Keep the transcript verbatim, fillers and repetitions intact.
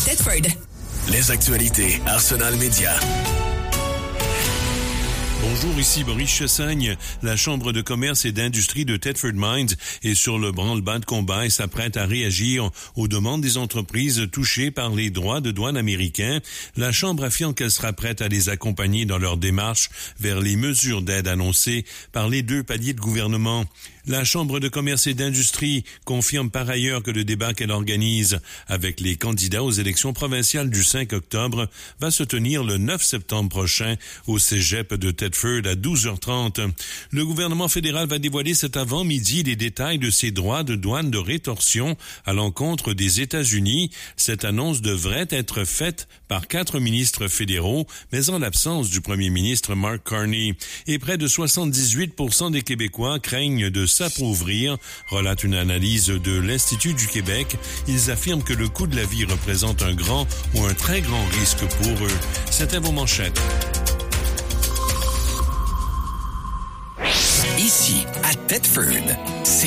Thetford. Les actualités Arsenal Média. Bonjour, ici Boris Chassagne. La Chambre de commerce et d'industrie de Thetford Mines est sur le branle-bas de combat et s'apprête à réagir aux demandes des entreprises touchées par les droits de douane américains. La Chambre affirme qu'elle sera prête à les accompagner dans leur démarche vers les mesures d'aide annoncées par les deux paliers de gouvernement. La Chambre de commerce et d'industrie confirme par ailleurs que le débat qu'elle organise avec les candidats aux élections provinciales du cinq octobre va se tenir le neuf septembre prochain au cégep de Thetford à douze heures trente. Le gouvernement fédéral va dévoiler cet avant-midi les détails de ses droits de douane de rétorsion à l'encontre des États-Unis. Cette annonce devrait être faite par quatre ministres fédéraux, mais en l'absence du premier ministre Mark Carney. Et près de soixante-dix-huit pour cent des Québécois craignent de s'appauvrir, relate une analyse de l'Institut du Québec. Ils affirment que le coût de la vie représente un grand ou un très grand risque pour eux. C'était vos manchettes. Ici, à Thetford, c'est